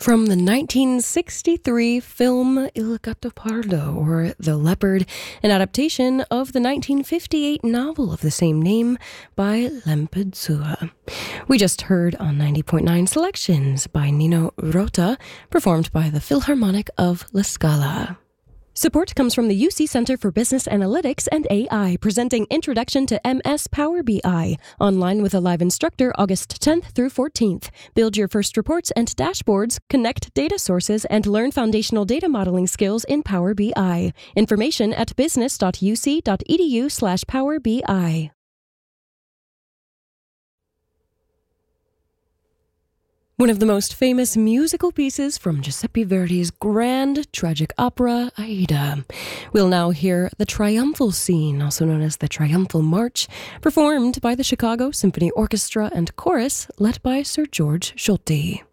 From the 1963 film Il Gattopardo, or The Leopard, an adaptation of the 1958 novel of the same name by Lempezua. We just heard on 90.9 Selections by Nino Rota, performed by the Philharmonic of La Scala. Support comes from the UC Center for Business Analytics and AI, presenting Introduction to MS Power BI, online with a live instructor August 10th through 14th. Build your first reports and dashboards, connect data sources, and learn foundational data modeling skills in Power BI. Information at business.uc.edu/Power BI. One of the most famous musical pieces from Giuseppe Verdi's grand tragic opera, Aida. We'll now hear the Triumphal Scene, also known as the Triumphal March, performed by the Chicago Symphony Orchestra and Chorus, led by Sir George Solti.